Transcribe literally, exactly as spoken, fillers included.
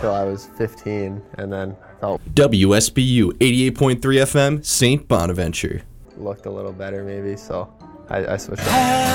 till I was fifteen, and then felt W S B U eighty-eight point three F M, Saint Bonaventure. looked a little better maybe, so I, I switched up.